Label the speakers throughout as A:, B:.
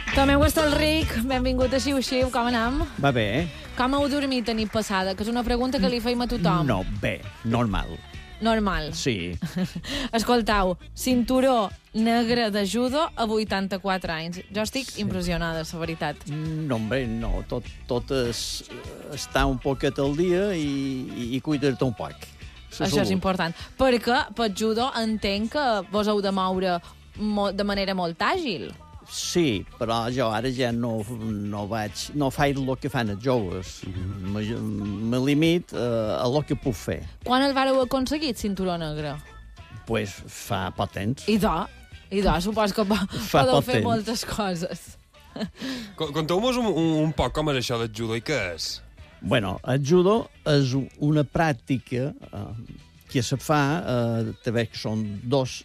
A: Tomeu Estelric, benvingut a Xiu-Xiu, com anem?
B: Va bé,
A: Com heu dormit la nit passada? Que és una pregunta que li feim a tothom.
B: No, bé, normal.
A: Normal.
B: Sí.
A: Escoltau, cinturó negre de judo a 84 anys. Jo estic impressionada, la veritat.
B: No, hombre, no. Tot és estar un poquet al dia i cuidar-te un poc.
A: Això és important. Perquè per judo entenc que vos heu de moure de manera molt àgil.
B: Sí, però jo ara ja no faig el que fan els joves. Me limit a el que puc fer.
A: Quan el vareu aconseguir, cinturó negre?
B: Pues fa poc temps.
A: I supos que podeu fer moltes coses.
C: Conteu-nos un poc com és això del judo i què és.
B: Bueno, el judo és una pràctica que se fa, també que són dues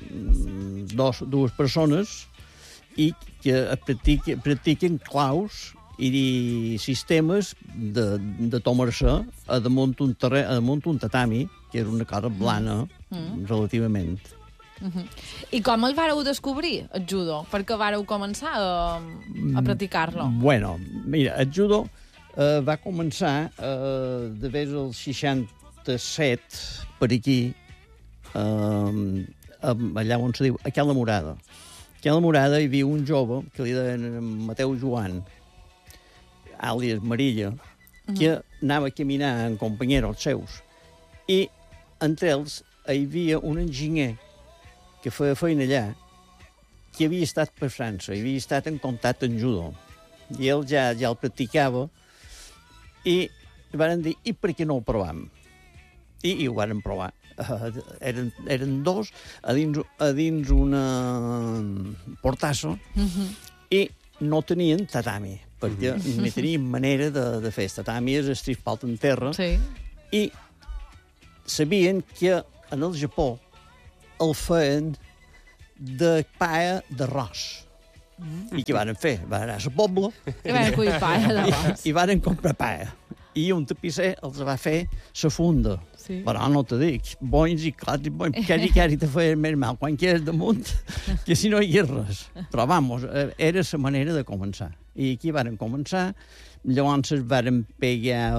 B: persones i que practiquen claus i sistemes de tomar-se damunt un tatami, que és una cosa blana, relativament.
A: I com el vareu descobrir, el judo? Per què vareu començar a practicar-lo?
B: Bueno, mira, el judo va començar d'haver el 67 per aquí, allà on se diu Aquella Morada. Aquella Morada hi havia un jove que li deien Mateu Joan, àlies Marilla, que anava a caminar en companyeros seus. I entre ells hi havia un enginyer que feia feina allà, que havia estat per França, i havia estat en contacte amb judo. I ell ja el practicava, i van dir, i per què no ho provam? I ho van provar. Eren dos a dins una portasso i no tenien tatami, perquè ni tenien manera de fer. Tatami és estripalt en terra.
A: Sí.
B: I sabien que en el Japó el feien de paella d'arròs. I què van fer? Van anar a la pobla
A: I van cuir paella d'arròs.
B: i van comprar paella. I un tapisser els va fer la funda.
A: Sí.
B: Però no te dic, bons i clars i bons, quasi te feien més mal quan quedes damunt, que si no hi ha res. Però, vamos, era la manera de començar. I aquí varen començar, llavors varen pegar...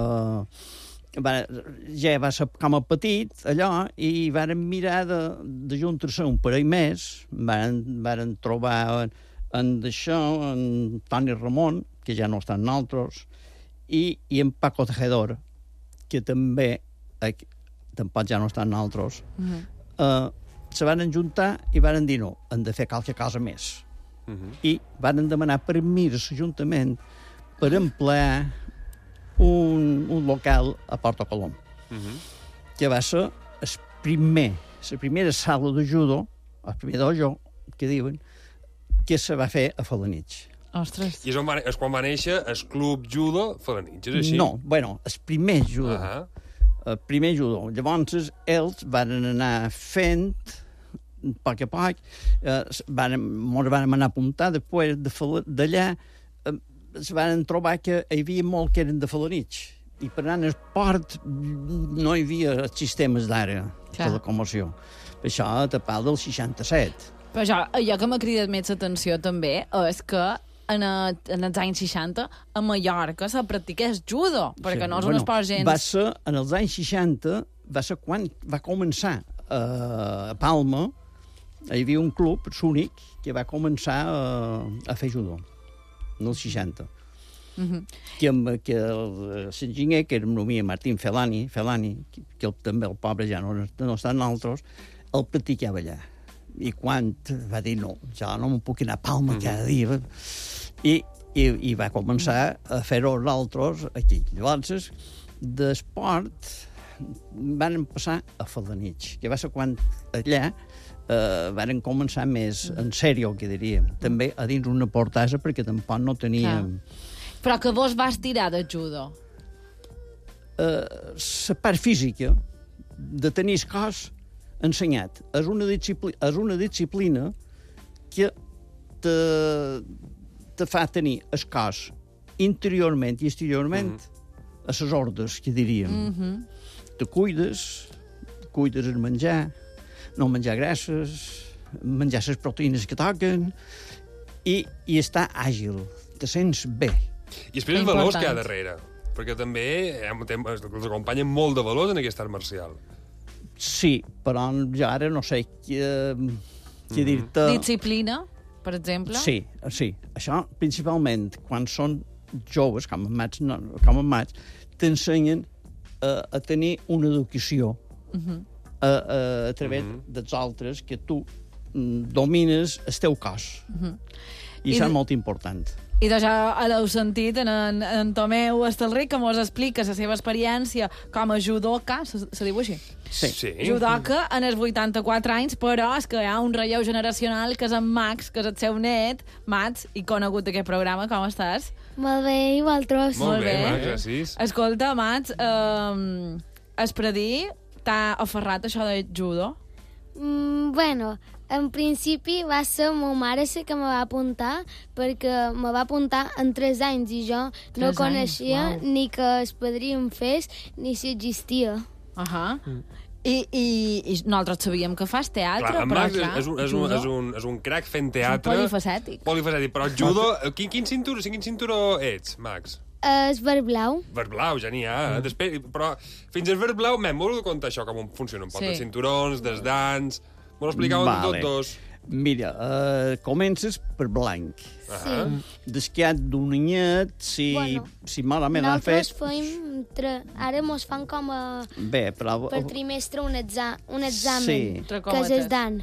B: ja va ser com a petit, allò, i varen mirar de juntar-se un parell més, varen trobar en d'això, en Toni Ramon, que ja no estan nosaltres, i en Paco Tejedor, que també tampoc ja no estan nosaltres, se van juntar i van dir no, hem de fer qualque cosa més. I van demanar permís a l'Ajuntament per emplear un local a Porto Colom, que va ser la primera sala de judo, el primer dojo, que diuen, que se va fer a Felanitx.
A: Ostres.
C: I és quan va néixer el Club Judo Felanitx, és així?
B: No, bueno, el primer judo. El primer judo. Llavors, ells van anar fent, a poc a poc, ens van anar a apuntar, després d'allà es van trobar que hi havia molt que eren de Felanitx. I per anar al port no hi havia els sistemes d'ara de locomoció. Per això, a tapar del 67.
A: Però allò que m'ha cridat més l'atenció també és que en els anys 60 a Mallorca se practiqués judo, perquè no és un esport gens...
B: Va ser, en els anys 60, va ser quan va començar a Palma, hi havia un club, l'únic, que va començar a fer judo, en els 60. Que l'enginyer, que era el Martín Felani, que també el pobre ja no està en altres, el practicava allà. I quan va dir no, ja no m'ho puc anar a Palma cada dia, i va començar a fer-ho l'altres aquí. Llavors, d'esport van passar a Felanitx, que va ser quan allà van començar més en sèrio, que diríem. També a dins una portassa, perquè tampoc no teníem...
A: Però que vos vas tirar de judo?
B: La part física, de tenir el cos ensenyat. És una disciplina que te fa tenir el cos interiorment i exteriorment a les ordres, que diríem. Te cuides el menjar, no menjar grasses, menjar les proteïnes que toquen, i està àgil, te sents bé.
C: I després els valors que hi ha darrere. Perquè també els acompanyen molt de valors en aquest art marcial.
B: Sí, però jo ara no sé què dir-te...
A: Disciplina, per exemple?
B: Sí. Això, principalment, quan són joves, com en maig, t'ensenyen a tenir una educació a través dels altres, que tu domines el teu cos. I això és molt important.
A: I doncs ja l'heu sentit en Tomeu Estelric, que mos explica la seva experiència com a judoka, se diu així?
B: Sí.
A: Judoka en els 84 anys, però és que hi ha un relleu generacional que és en Max, que és el seu net. Mats, i conegut d'aquest programa, com estàs?
D: Molt bé, i vosaltres?
C: Molt bé, Max, gràcies.
A: Escolta, Mats, Espredí t'ha aferrat això de judo?
D: Bueno, en principi va ser ma mare la que me va apuntar, perquè me va apuntar en 3 anys i jo no coneixia ni que el padrí em fes ni si existia.
A: I nosaltres sabíem que fas teatre,
C: clar,
A: però
C: Max és un crac fent teatre.
A: Polifacètic.
C: Però judo... Quin cinturó ets, Max?
D: És verd blau.
C: Verd blau, ja n'hi ha. Després, però fins al verd blau, m'ho contar això, com funciona un poc. Els cinturons, dels dans... M'ho explicàveu tots dos.
B: Mira, comences per blanc.
D: Sí.
B: Desquiat d'un anyet, si malament han fet...
D: Nosaltres ara mos fan com a...
B: Bé, però...
D: Per trimestre un examen,
B: Sí.
D: que és el dan.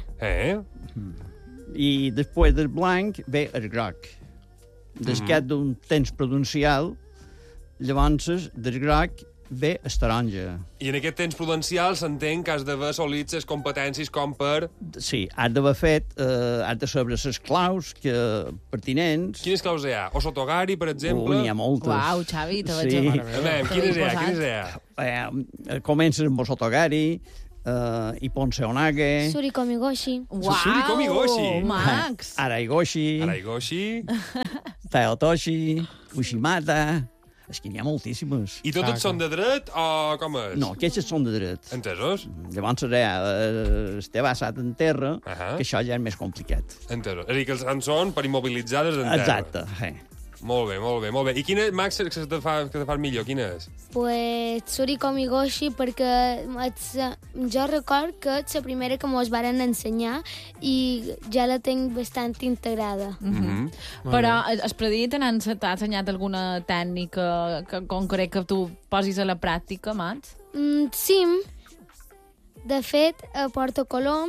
B: I després del blanc ve el groc. Desquiat d'un temps prudencial, llavors del groc ve el taronja.
C: I en aquest temps prudencial s'entén que has d'haver assolit les competències com per...
B: Sí, has d'haver fet, has de saber les claus pertinents.
C: Quines claus hi ha? O sotogari, per exemple?
B: N'hi ha moltes.
A: Uau, Xavi, te veig
B: Sí.
C: Quines hi ha?
B: Comences amb el sotogari, i Ponseonage...
D: Surikomigoshi.
A: Uau,
C: Surikomigoshi.
A: Max!
B: Araigoshi,
C: Araigoshi...
B: Taotoshi, Ushimata... És que n'hi ha moltíssimes.
C: I tots són de dret o com és?
B: No, aquestes són de dret.
C: Entesos?
B: Llavors estem basat en terra, que això ja és més complicat.
C: Entesos. És a dir, que els són per immobilitzades en terra.
B: Exacte.
C: Molt bé. I quina, Max, que te fa millor, quina és?
D: Pues Surikomigoshi, perquè jo record que és la primera que mos varen ensenyar i ja la tinc bastant integrada.
A: Però Espredí t'ha ensenyat alguna tècnica que concret que tu posis a la pràctica, Mats?
D: Sí. De fet, a Porto Colom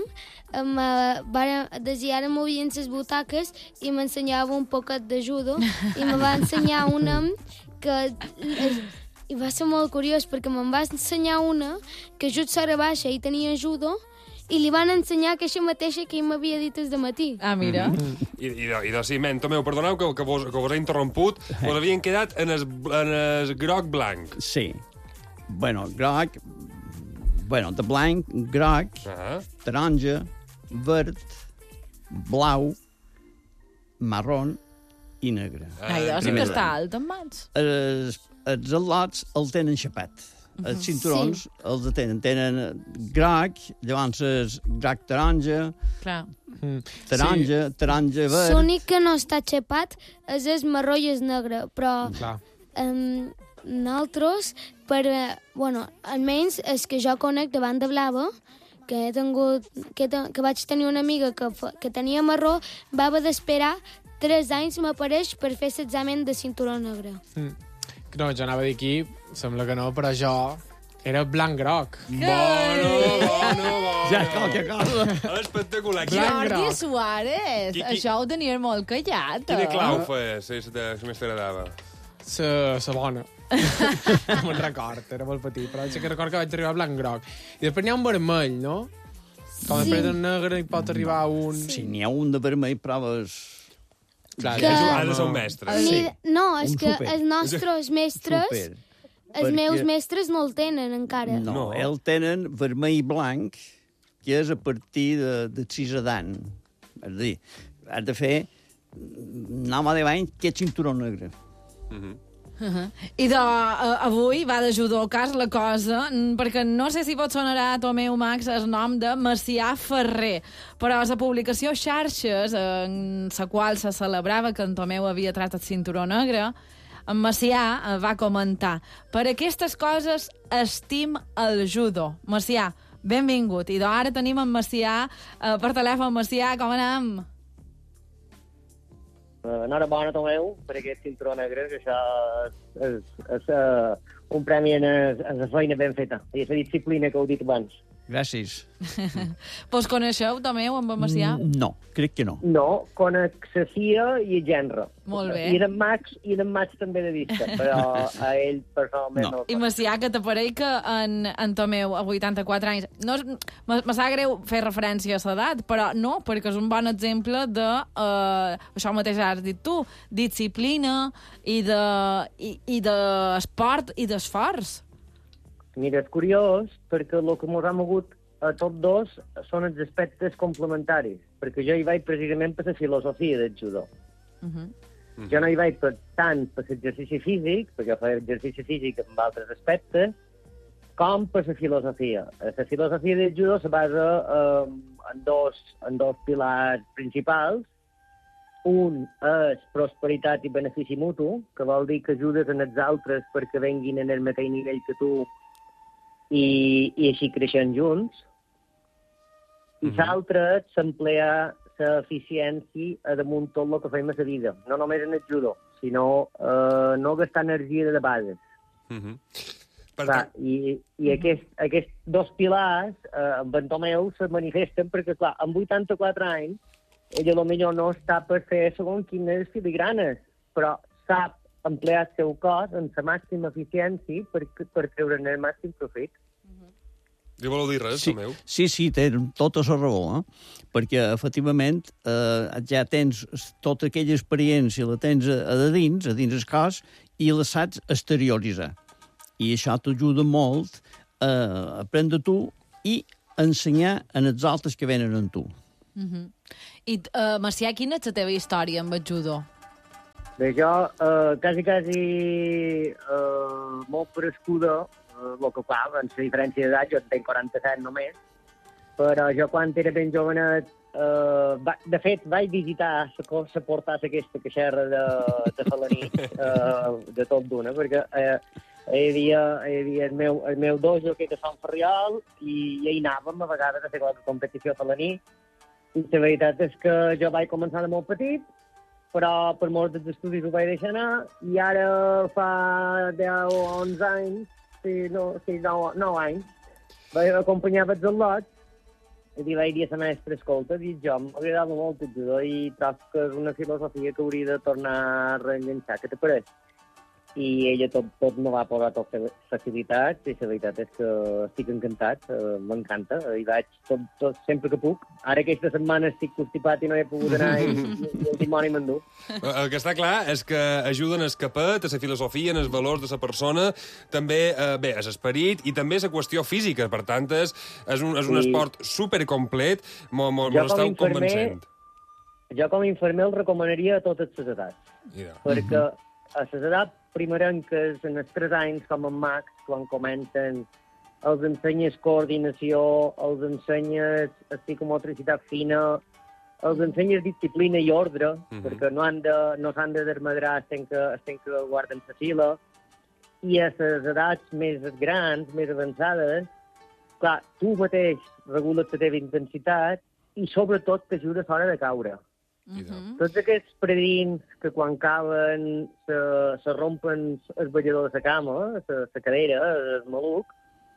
D: des ara movien les butaques i m'ensenyava un poquet de judo i me va ensenyar una que... I va ser molt curiós perquè me'n va ensenyar una que just s'era baixa i tenia judo i li van ensenyar aquesta mateixa que ell m'havia dit des de matí.
A: Ah, mira.
C: I de ciment, Tomeu, perdoneu que vos he interromput, vos havien quedat en el groc blanc.
B: Sí. Groc... de blanc, groc, taronja, verd, blau, marró i negre.
A: Ai, sí que està alt, en Mats.
B: Els al·lots el tenen xapat. Els cinturons els tenen groc, llavors és groc taronja, taronja verd...
D: L'únic que no està xapat és el marró i el negre, però nosaltres, almenys els que jo conec de banda blava, que vaig tenir una amiga que tenia marró, va haver d'esperar 3 anys, m'apareix, per fer l'examen de cinturó negre.
E: No, jo anava a dir aquí, sembla que no, però jo era blanc-groc.
C: Bueno.
B: Ja és qualque cosa.
C: Espectacular.
A: Jordi Suárez, això ho tenies molt callat.
C: Quina clau fes, que més t'agradava?
E: La bona. No me'n record, era molt petit, però sí que record que vaig arribar a blanc-groc. I després n'hi ha un vermell, no? Com després del negre hi pot arribar un...
B: Sí, n'hi ha un de vermell, proves...
C: Clar, ha de ser un mestre.
D: No, és que els nostres mestres... Els meus mestres no el tenen encara.
B: No, el tenen vermell i blanc, que és a partir de 6 d'any. És a dir, has de fer, no m'ha de bany, que és cinturó negre.
A: I avui va de judocas la cosa, perquè no sé si pot sonar a Tomeu Max el nom de Macià Ferrer, però la publicació xarxes en la qual se celebrava que en Tomeu havia tret el cinturó negre, en Macià va comentar: per aquestes coses estim el judo. Macià, benvingut. I ara tenim en Macià per telèfon. Macià, com anem?
F: Enhorabona, Tomeu, per aquest cinturó negre, que això és un premi en la feina ben feta. I la disciplina que heu dit abans.
B: Gràcies.
A: Vos coneixeu, Tomeu, amb en Macià?
B: No, crec que no.
F: No, conec la Cia i el Genre.
A: Molt bé.
F: I en Max també de vista, però a ell personalment no.
A: I Macià, que t'apareix que en Tomeu, a 84 anys... No, me sap greu fer referència a l'edat, però no, perquè és un bon exemple de... això mateix has dit tu, disciplina i d'esport i d'esforç.
F: Mira, és curiós, perquè el que ens ha mogut a tots dos són els aspectes complementaris, perquè jo hi vaig precisament per la filosofia del judo. Jo no hi vaig tant per l'exercici físic, perquè jo feia exercici físic amb altres aspectes, com per la filosofia. La filosofia del judo se basa en dos pilars principals. Un és prosperitat i benefici mutu, que vol dir que ajudes en els altres perquè venguin en el mateix nivell que tu i així creixen junts. I l'altre és s'emplear l'eficiència a damunt tot el que fem a la vida. No només en el judo, sinó no gastar energia de bases. I aquests dos pilars, amb en Tomeu, se manifesten perquè, clar, amb 84 anys, ell potser no està per fer segons quines filigranes, però sap emplear el seu cos en la màxima eficiència per treure'n el màxim profit.
C: Li voleu dir res, Tomeu?
B: Sí, té tota la raó, perquè, efectivament, ja tens tota aquella experiència, la tens a dins el cos, i la saps exterioritzar. I això t'ajuda molt a aprendre tu i ensenyar als altres que venen amb tu.
A: I, Macià, quina és la teva història amb el judo?
F: Bé, jo, quasi molt prescuda, el que clar, en la diferència d'edat, jo en tenc 47 només, però jo quan era ben jovenet, de fet, vaig visitar la portada aquesta que xerra de Falaní, de tot d'una, perquè hi havia el meu dojo que era Sant Ferriol i hi anàvem a vegades a fer qualque competició a Falaní, i la veritat és que jo vaig començar de molt petit, però per molts dels estudis ho vaig deixar anar, i ara fa 10 o 11 anys, 9 anys, vaig acompanyar els al·lots, i vaig dir a la mestra, escolta, jo m'agradava molt el judo i trobo que és una filosofia que hauria de tornar a reenganxar, què te pareix? I ella tot me va posar tot facilitats, i la veritat és que estic encantat, m'encanta, i vaig tot sempre que puc. Ara aquesta setmana estic constipat i no he pogut anar i el dimoni m'endú.
C: El que està clar és que ajuden a escapar, a la filosofia, en els valors de la persona, també, bé, a l'esperit i també a la qüestió física. Per tant, és un esport supercomplet, m'ho esteu convencent.
F: Jo com a infermer el recomanaria a totes les edats, perquè a les edats primerenques, en els 3 anys, com en Max, quan comencen, els ensenyes coordinació, els ensenyes psicomotricitat fina, els ensenyes disciplina i ordre, perquè no s'han de desmadrar, estem que guarden la fila, i a les edats més grans, més avançades, clar, tu mateix regules la teva intensitat i sobretot t'ajudes a l'hora de caure. Tots aquests predins que quan cauen se rompen el ballador de la cama, la cadera, el maluc,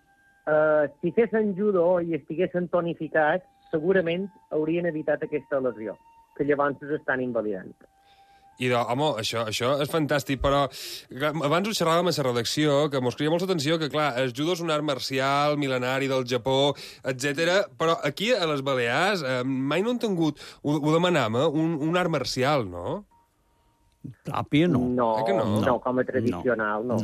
F: si fessin judo i estiguessin tonificats, segurament haurien evitat aquesta lesió, que llavors estan invalidant.
C: I, home, això és fantàstic, però abans ho xerràvem a la redacció, que mos cria molta atenció que, clar, el judo és un art marcial mil·lenari del Japó, etc. Però aquí, a les Balears, mai no han tingut, ho demanàvem, un art marcial, no?
B: Pròpia, no.
F: No, com a tradicional, no.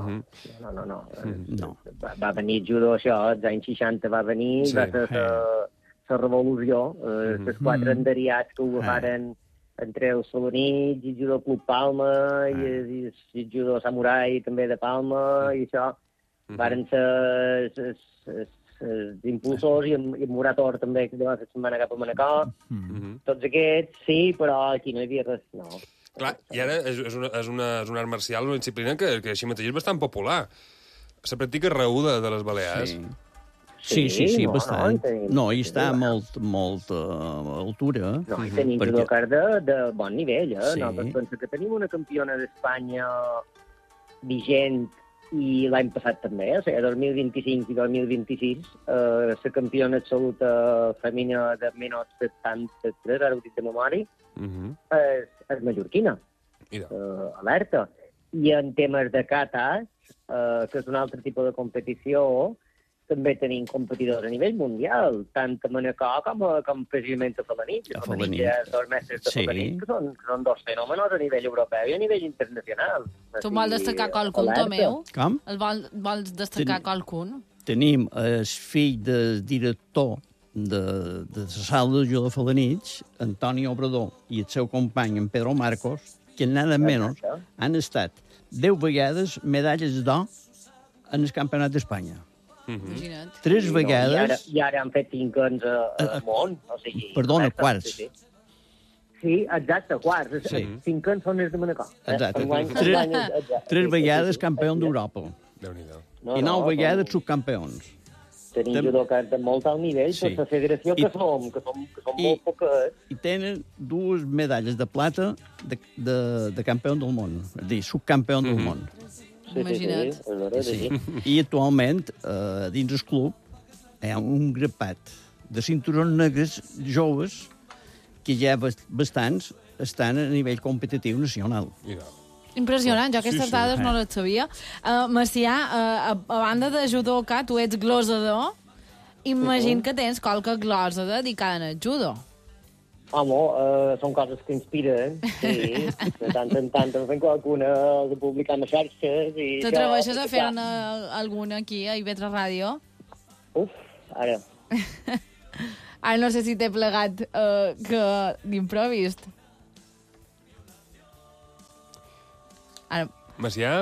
F: No. Va venir judo, això, als anys 60 va venir, va ser la revolució, els 4 enderiats que ho agafaren entre els Salonits i el Judo Club Palma i el Judo Samurai també de Palma i això. Varen ser els impulsors i el Murator també, que va fer setmana cap a Manacor. Tots aquests, sí, però aquí no hi havia res, no.
C: Clar, i ara és una art marcial, una disciplina que així mateix és bastant popular. Se practica arreu de les Balears.
B: Sí, bastant. No, hi està
F: sí,
B: molt altura.
F: No, i tenim judocars de bon nivell, eh? Nosaltres pensem que tenim una campiona d'Espanya vigent i l'any passat també, o sigui, 2025 i 2026, la campiona absoluta femenina de menys de 73, ara ho dic de memòria, és mallorquina, alerta. I en temes de katas, que és un altre tipus de competició, també tenim competidors a nivell mundial, tant a Manacor com precisament a Felanitx. A Felanitx, dos mestres de Felanitx, que són dos fenòmenos a nivell europeu i a nivell internacional.
A: Tu vols destacar qualcun, Tomeu?
B: Com?
A: Vols destacar qualcun?
B: Tenim el fill del director de la sala de judo de Felanitx, Antoni Obrador, i el seu company, en Pedro Marcos, que nada menys han estat 10 vegades medalles d'or en el Campionat d'Espanya.
A: Imagina't.
B: 3 vegades...
F: I ara han fet 5 anys al món. O sigui,
B: perdona, quarts.
F: Sí, exacte, quarts. 5 anys són els de Manacor.
B: Exacte. 3 vegades campió d'Europa. I 9 vegades subcampions.
F: Tenim judocars de molt alt nivell, per la federació que som molt poques.
B: I tenen 2 medalles de plata de campió del món, és a dir, subcampió del món.
A: Imagina't.
B: Sí. I actualment, dins el club, hi ha un grapat de cinturons negres joves que ja bastants estan a nivell competitiu nacional.
A: Impressionant, jo aquestes dades no les sabia. Macià, a banda de judoka, tu ets glosador. Imagino que tens qualque glosa dedicada al judo.
F: Home, són coses que inspiren, sí. De tant en tant en fem qualcuna de publicar en les xarxes.
A: T'atreveixes a fer alguna aquí, a IB3 Ràdio?
F: Ara.
A: Ara no sé si t'he plegat d'improvist. Ara...
C: Macià?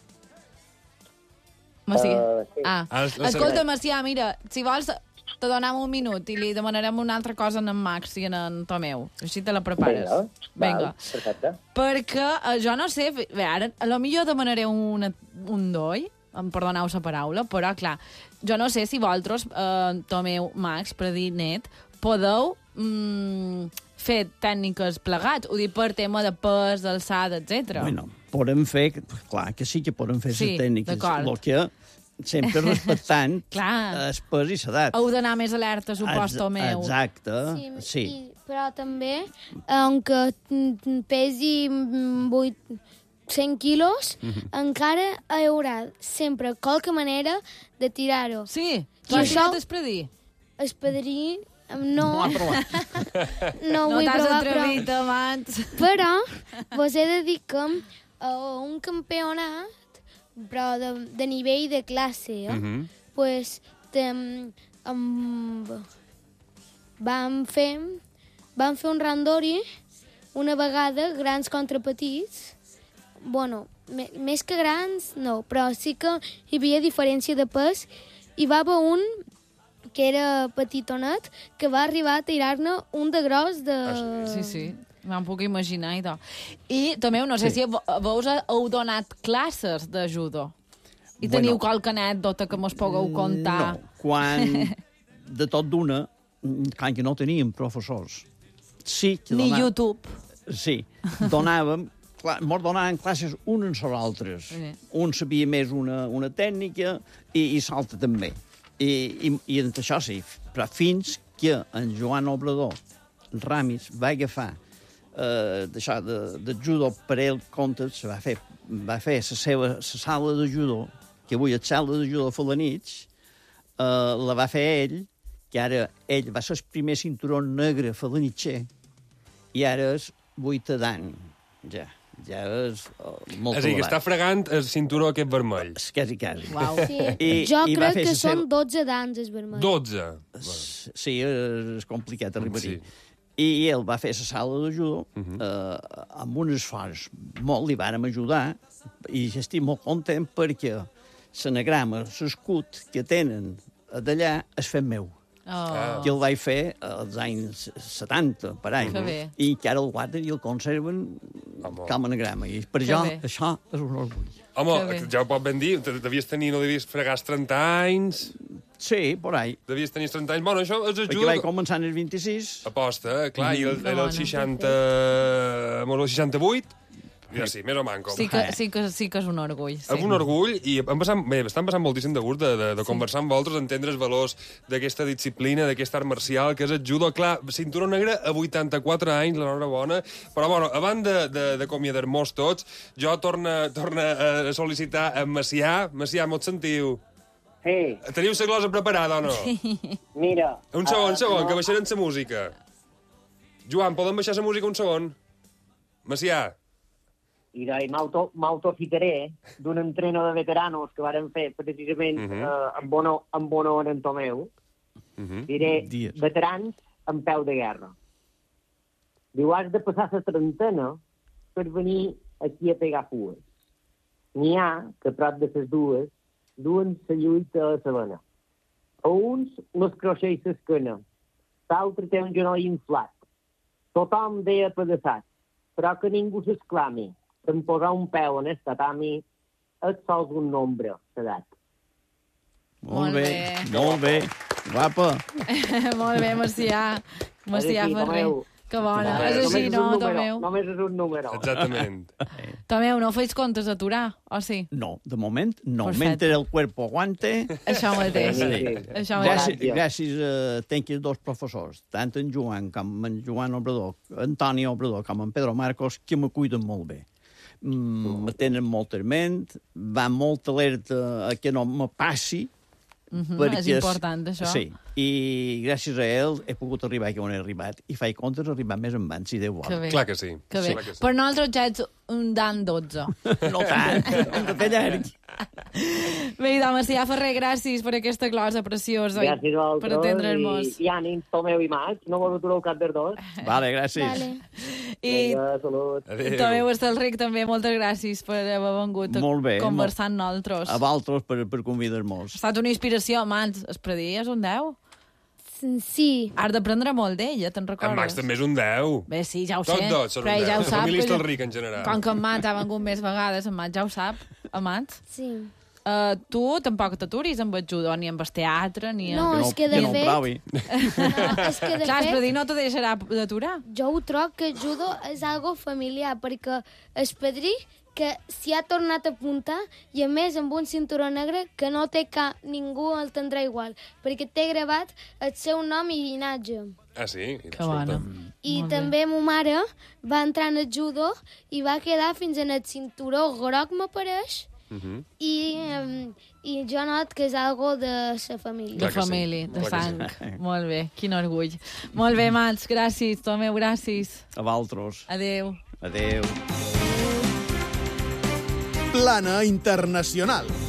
A: Escolta, Macià, mira, si vols... te donem un minut i li demanarem una altra cosa en Max i en Tomeu. Així te la prepares.
F: Vinga. Perfecte.
A: Perquè jo no sé... Bé, ara, a lo millor demanaré un doi, em perdoneu la paraula, però, clar, jo no sé si vosaltres, Tomeu, Max, per dir net, podeu fer tècniques plegats, ho dic per tema de pes, d'alçada, etc.
B: Bueno, podem fer... Clar que sí que podem fer les tècniques. El que... sempre respectant el pes i l'edat.
A: Heu d'anar més alerta, suposo, meu.
B: Exacte, sí.
D: Però també, aunque pesi 100 quilos, encara hi haurà sempre qualque manera de tirar-ho.
A: Sí? Tu has tirat espadrí?
D: Espadrí... No.
A: No vull provar,
D: però vos he de dir que un campionat però de nivell de classe, pues, vam fer un randori una vegada, grans contra petits. Bueno, més que grans, no, però sí que hi havia diferència de pes. Hi va haver un que era petitonet, que va arribar a tirar-ne un de gros de...
A: Sí. Me'n puc imaginar, idò. I també, no sé si vos heu donat classes de judo. I teniu qualque anècdota que mos pugueu contar?
B: No, quan de tot d'una, clar que no teníem professors. Sí que
A: ni YouTube.
B: Sí, donàvem, mos donaven classes uns a altres. Un sabia més una tècnica i l'altre també. I en això sí, però fins que en Joan Obrador Ramis va agafar d'això, de judo per ell compte, va fer la sala de judo, que avui és sala de judo de Felanitx, la va fer ell, que ara ell va ser el primer cinturó negre felanitxer, i ara és 8 d'any, ja és molt tolerat. És a dir,
C: que està fregant el cinturó aquest vermell.
B: Quasi.
A: Wow.
D: Sí. Jo crec que són 12 d'anys, el vermell.
C: 12?
B: Sí, és complicat arribar-hi. I ell va fer la sala de judo amb un esforç molt, li vàrem ajudar, i estic molt content perquè l'anagrama, l'escut que tenen d'allà és fet meu. Que el vaig fer als anys 70, per ahí. I que ara el guarden i el conserven com a anagrama. I per jo, això és un orgull.
C: Home, ja ho pot ben dir, devies tenir, no devies fregar 30 anys...
B: Sí, por ahí.
C: Devies tenir 30 anys. Bueno, això és ajuda...
B: Perquè vaig començar en el 26.
C: Aposta, clar, i era el 60... el 68... Ja sí, més o manco.
A: Sí que és un orgull. Sí.
C: És un orgull i estan passant moltíssim de gust de conversar amb vosaltres, entendre els valors d'aquesta disciplina, d'aquest art marcial, que és el judo. Clar, cinturó negre a 84 anys, l'enhorabona. Però, bueno, abans d'acomiadar-nos tots, jo torno a sol·licitar a Macià. Macià, m'ho sentiu?
F: Sí.
C: Teniu la glosa preparada o no?
A: Sí.
F: Mira...
C: Un segon, que baixarem la música. Joan, podem baixar la música un segon? Macià.
F: I m'autoficaré d'un entreno de veteranos que varen fer precisament amb honor en Tomeu. Diré, veterans amb peu de guerra. Diu, has de passar la trentena per venir aquí a pegar fues. N'hi ha que prop de les dues duen la lluita a la vena. A uns les croixeix l'esquena, l'altre té un genoll inflat. Tothom ve apedaçat, però que ningú s'exclami. En posar un peu en el tatami és sols un nombre, d'edat.
B: Molt bé, molt bé. Guapa.
A: Molt bé, Macià. Macià Ferrer. Que bona. És així, no, Tomeu?
F: Només és un número.
C: Exactament.
A: Tomeu, no feis comptes d'aturar, o sí?
B: No, de moment no. Mentre el cuerpo aguante...
A: Això mateix. Això mateix.
B: Gràcies tenc dos professors, tant en Joan com en Joan Obrador, Antoni Obrador com en Pedro Marcos, que me cuiden molt bé. Me tenen molt en ment, va molt alerta a que no me passi.
A: És important, això.
B: Sí, i gràcies a ell he pogut arribar aquí on he arribat i faig comptes arribar més en van, si Déu vol.
C: Clar que sí.
A: Que bé. Per nosaltres ja ets un dan 12.
B: No tant, hem de fer llarg.
A: Bé, Macià Ferrer, gràcies per aquesta glosa preciosa.
F: Gràcies a
A: per atendre'ns.
F: I ànim, Tomeu i Max, no vos atureu cap dels dos.
B: Vale, gràcies.
D: Vale.
A: I
F: salut.
A: Tomeu Estelric, també, moltes gràcies per haver vengut a conversar amb nosaltres.
B: A vosaltres per convidar-nos.
A: Ha estat una inspiració, Mans. El Predí és un 10?
D: Sí.
A: Has d'aprendre molt d'ella, te'n recordes?
C: En Max també és un 10.
A: Bé, sí, ja ho sé.
C: Tots dos són un 10.
A: Ja ho sap.
C: La família Estelric, en general.
A: Com que en Mans ha vengut més vegades, en Mans ja ho sap. En Mans?
D: Sí.
A: Tu tampoc t'aturis amb el judo, ni amb el teatre, ni...
D: No, és que de fet...
A: És que de fet... Predí no te deixarà d'aturar.
D: Jo ho trobo que el judo és algo familiar, perquè el padrí que s'hi ha tornat a apuntar i a més amb un cinturó negre que no té cap, ningú el tindrà igual, perquè té gravat el seu nom i llinatge.
C: Ah, sí?
A: Que bona.
D: I també ma mare va entrar en el judo i va quedar fins en el cinturó groc, m'apareix, i jo not que és algo de la família.
A: De família, de sang. Molt bé, quin orgull. Molt bé, Mats, gràcies. Tomeu, gràcies.
B: A vosaltres.
A: Adéu.
B: Adéu.
G: Plana Internacional.